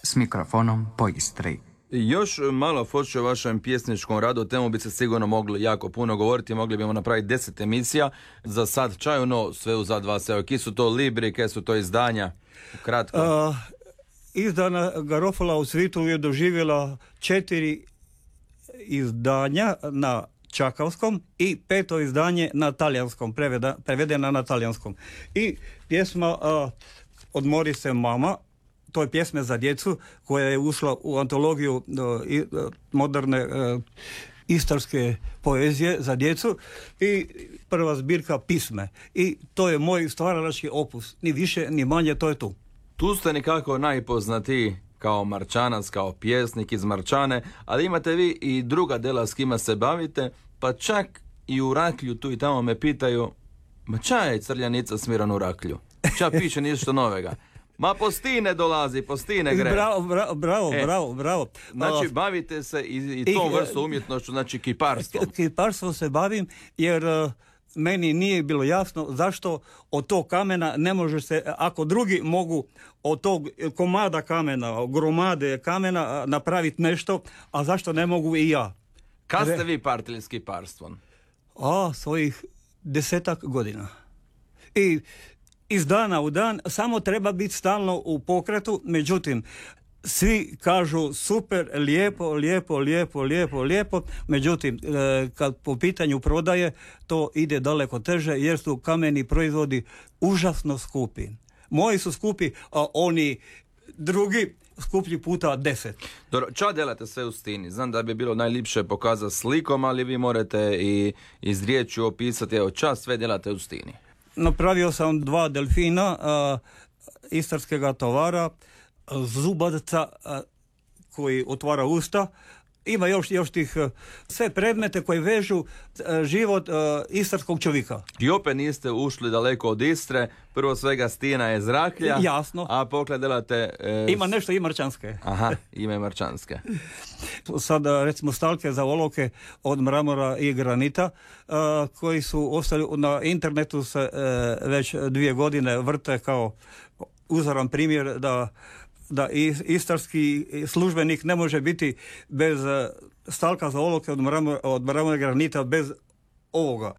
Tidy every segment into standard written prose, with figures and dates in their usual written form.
s mikrofonom po Istri. Još malo foću o vašem pjesničkom radu, o temu bi se sigurno mogli jako puno govoriti, mogli bimo napraviti 10 emisija. Za sad čajuno, sve u za dva se. Ki su to libri, ke su to izdanja? Kratko. Izdana Garofola u svijetu je doživjela 4 izdanja na čakavskom i 5. izdanje na talijanskom, prevedena na talijanskom. I pjesma Odmori se mama, to je pjesma za djecu koja je ušla u antologiju moderne istarske poezije za djecu i prva zbirka pisme. I to je moj stvaralački opus. Ni više, ni manje, to je tu. Tu ste nekako najpoznatiji kao Marčanac, kao pjesnik iz Marčane, ali imate vi i druga dela s kima se bavite, pa čak i u Raklju tu i tamo me pitaju, ma ča je Crljanica smiran u Raklju? Ča piše ništa novega? Ma po stine dolazi, po stine gre. Bravo. Znači, bavite se i tom vrstu umjetnošću, znači kiparstvom. Kiparstvom se bavim jer meni nije bilo jasno zašto od tog kamena ne može se, ako drugi mogu od tog komada kamena, gromade kamena napraviti nešto, a zašto ne mogu i ja? Kad ste vi partili s kiparstvom? Svojih 10 godina. I iz dana u dan samo treba biti stalno u pokretu, međutim svi kažu super, lijepo, međutim kad po pitanju prodaje to ide daleko teže jer su kameni proizvodi užasno skupi. Moji su skupi, a oni drugi skuplji puta 10. Dobro, ča delate sve u stini? Znam da bi bilo najljepše pokazati slikom, ali vi morate i iz riječju opisati, evo ča sve delate u stini. Napravio sam 2 delfina istarskega tovara, zubavca koji otvara usta. Ima još tih sve predmete koji vežu život istarskog čovjeka. I opet niste ušli daleko od Istre, prvo svega stina je Zraklja. Jasno. A pogledate... Ima nešto i marčanske. Aha, ima i marčanske. Sad recimo stalke za olovke od mramora i granita koji su ostali na internetu se već 2 godine vrte kao uzoran primjer da istarski službenik ne može biti bez stalka za olovke od mramora i granita, bez ovoga.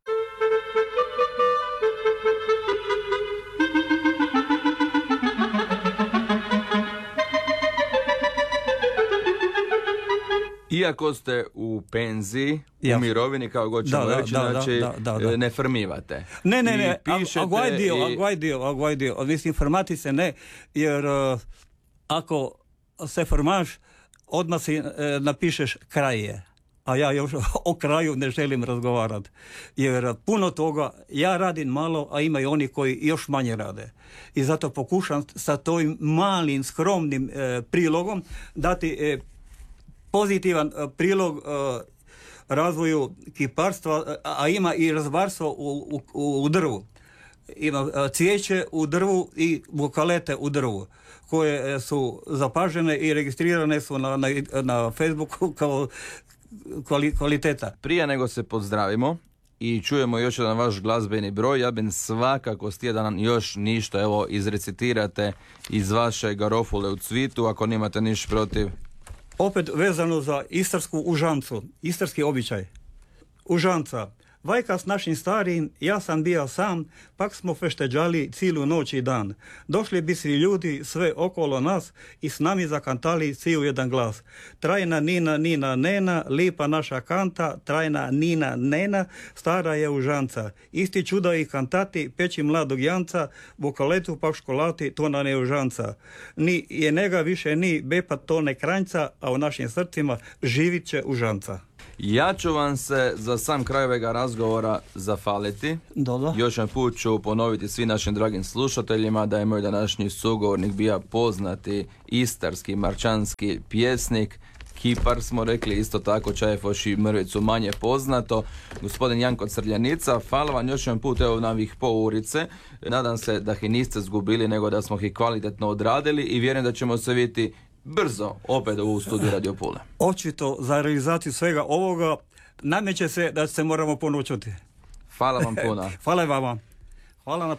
Iako ste u penziji, u mirovini, kao god ćemo reći, znači ne firmivate. Ne, aguaj dio. Mislim, firmati se ne, jer ako se firmaš, odmah si napišeš kraj je. A ja još o kraju ne želim razgovarati. Jer puno toga ja radim malo, a ima i oni koji još manje rade. I zato pokušam sa tojim malim, skromnim prilogom dati pozitivan prilog razvoju kiparstva, a ima i razvarstvo u drvu. Ima cvijeće u drvu i vokalete u drvu koje su zapažene i registrirane su na Facebooku kao kvaliteta. Prije nego se pozdravimo i čujemo još jedan vaš glazbeni broj, ja bih svakako htio da nam još ništa izrecitirate iz vaše Garofule u cvitu, ako nemate ništa protiv. Opet vezano za istarsku užancu, istarski običaj. Užanca. Vajka s našim starijim, ja sam bio sam, pak smo fešteđali cilu noć i dan. Došli bi svi ljudi, sve okolo nas, i s nami zakantali svi u jedan glas. Trajna nina, nina, nena, lipa naša kanta, trajna nina, nena, stara je užanca. Isti čuda i kantati, peći mladog janca, vokaletu pak školati, to na ne užanca. Ni je nega više ni bepa to ne kranjca, a u našim srcima živit će užanca. Ja ću vam se za sam kraj ovega razgovora zafaliti. Dobro. Još jedan put ću ponoviti svim našim dragim slušateljima da je moj današnji sugovornik bio poznati istarski, marčanski pjesnik, kipar smo rekli, isto tako Čajefoš i mrvicu manje poznato, gospodin Janko Crljanica. Hvala vam još jedan put na ovih pourice. Nadam se da ih niste zgubili, nego da smo ih kvalitetno odradili i vjerujem da ćemo se vidjeti brzo opet u studiju Radio Pule. Očito za realizaciju svega ovoga nameće se da se moramo ponovo čuti. Hvala vam puno. Hvala vama. Hvala na